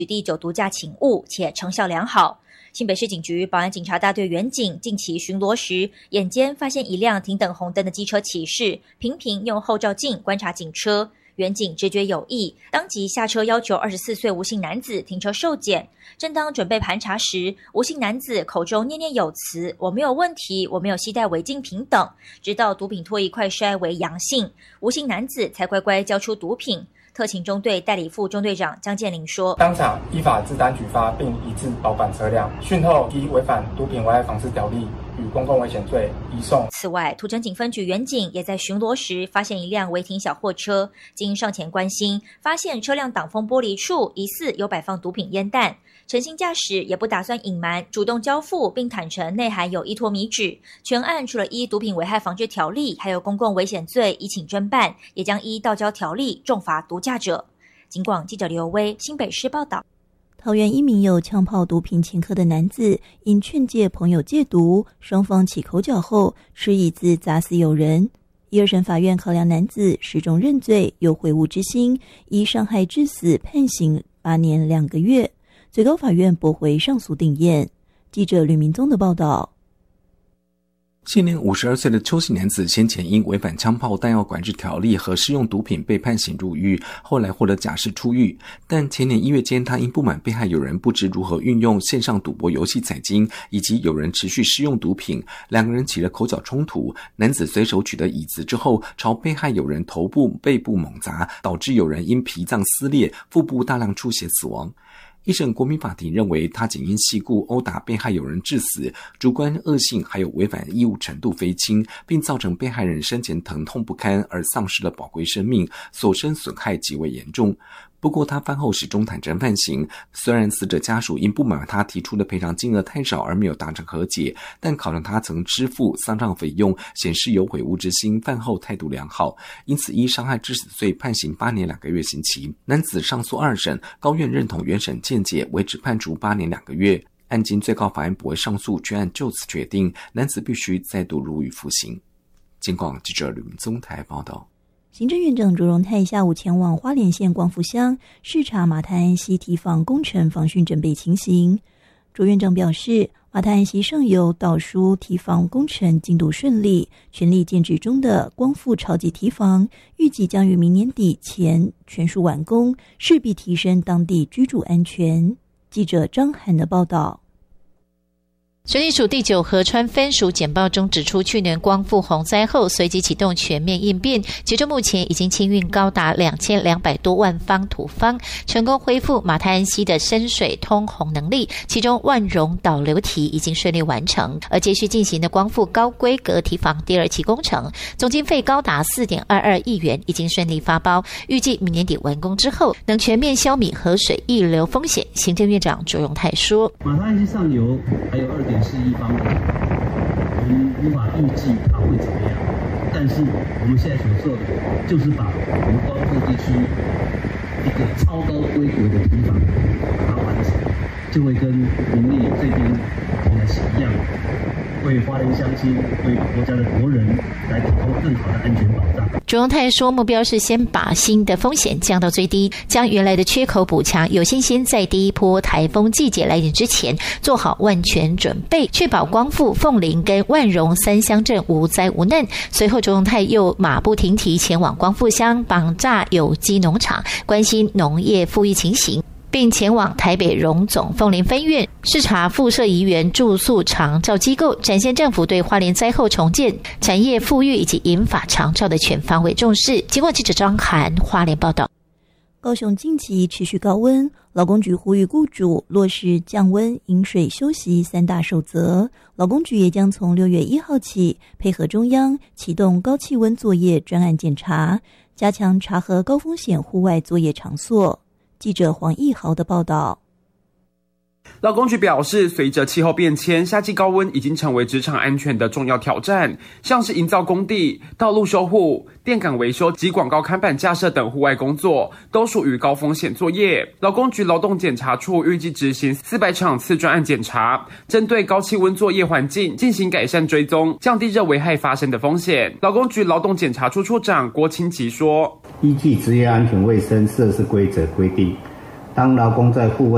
取缔酒毒驾请勿，且成效良好。新北市警局保安警察大队员警近期巡逻时，眼尖发现一辆停等红灯的机车骑士频频用后照镜观察警车。员警直觉有异，当即下车要求24岁吴姓男子停车受检。正当准备盘查时，吴姓男子口中念念有词：“我没有问题，我没有携带违禁品等。”直到毒品唾液快筛为阳性，吴姓男子才乖乖交出毒品。特勤中队代理副中队长江建林说：“ 当场依法制单举发，并移至保管车辆。讯后依违反毒品危害防治条例与公共危险罪移送。” 此外，土城警分局员警也在巡逻时发现一辆违停小货车，经上前关心，发现车辆挡风玻璃处疑似有摆放毒品烟弹。陈姓驾驶也不打算隐瞒，主动交付，并坦承内含有1坨米纸。全案除了依毒品危害防治条例，还有公共危险罪依请侦办，也将依道交条例重罚毒驾者。警广记者刘威新北市报道。 桃园一名有枪炮毒品前科的男子，因劝诫朋友戒毒，双方起口角后，持椅子砸死友人。一二审法院考量男子始终认罪，有悔悟之心，以伤害致死判刑8年2个月。最高法院驳回上诉定谳。记者吕明宗的报道。 现年52岁的邱姓男子先前因违反枪炮弹药管制条例和施用毒品被判刑入狱，后来获得假释出狱。但前年1月间，他因不满被害友人不知如何运用线上赌博游戏采金，以及友人持续施用毒品，两个人起了口角冲突。男子随手取得椅子之后，朝被害友人头部、背部猛砸，导致友人因脾脏撕裂、腹部大量出血死亡。一审国民法庭认为，他仅因系故殴打被害友人致死，主观恶性还有违反义务程度非轻，并造成被害人生前疼痛不堪而丧失了宝贵生命，所生损害极为严重。不过他饭后始终坦诚犯行，虽然死者家属因不满他提出的赔偿金额太少而没有达成和解，但考量他曾支付丧葬费用，显示有悔悟之心，饭后态度良好，因此依伤害致死罪判刑8年2个月刑期。男子上诉2审，高院认同原审见解，为只判处8年2个月。案经最高法院驳回上诉，全案就此决定，男子必须再度入狱服刑。警广记者吕明宗台报道。 行政院长卓荣泰下午前往花莲县光复乡视察马太安溪堤防工程防汛准备情形。卓院长表示，马太安溪上游导疏堤防工程进度顺利，全力建制中的光复超级堤防预计将于明年底前全数完工，势必提升当地居住安全。记者张涵的报道。 水利署第9河川分署简报中指出，去年光复洪灾后，随即启动全面应变，截至目前已经清运高达2200多万方土方，成功恢复马太安溪的深水通洪能力，其中万荣导流堤已经顺利完成，而接续进行的光复高规格堤防第2期工程，总经费高达4.22亿元，已经顺利发包，预计明年底完工之后，能全面消弭河水溢流风险。行政院长卓荣泰说， 马太安溪上游还有2.41方米，我们无法预计它会怎么样，但是我们现在所做的就是把我们光复地区一个超高规格的堤防把它完成，就会跟民力这边同来是一样的，为花莲乡亲、为国家的国人来提供更好的安全保障。 卓荣泰说，目标是先把新的风险降到最低，将原来的缺口补强，有信心在第一波台风季节来临之前做好万全准备，确保光复、凤林跟万荣3乡镇无灾无难。随后卓荣泰又马不停蹄前往光复乡绑架有机农场，关心农业富裕情形，并前往台北荣总凤林分院视察附设宜园住宿长照机构，展现政府对花莲灾后重建、产业富裕以及银发长照的全方位重视。经过记者张涵花莲报道。 高雄近期持续高温，劳工局呼吁雇主落实降温、饮水、休息3大守则。劳工局也将从6月1号起，配合中央启动高气温作业专案检查，加强查核高风险户外作业场所。记者黄义豪的报道。 劳工局表示，随着气候变迁，夏季高温已经成为职场安全的重要挑战，像是营造工地、道路修护、电杆维修及广告看板架设等户外工作，都属于高风险作业。劳工局劳动检查处预计执行400场次专案检查，针对高气温作业环境进行改善追踪，降低热危害发生的风险。劳工局劳动检查处处长郭清吉说， 依据职业安全卫生设施规则规定，当劳工在户外